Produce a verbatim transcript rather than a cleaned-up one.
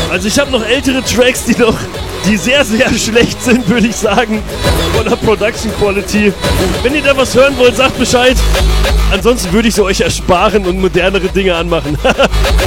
Also ich habe noch ältere Tracks, die noch, die sehr, sehr schlecht sind, würde ich sagen, von der Production Quality. Wenn ihr da was hören wollt, sagt Bescheid. Ansonsten würde ich sie euch ersparen und modernere Dinge anmachen.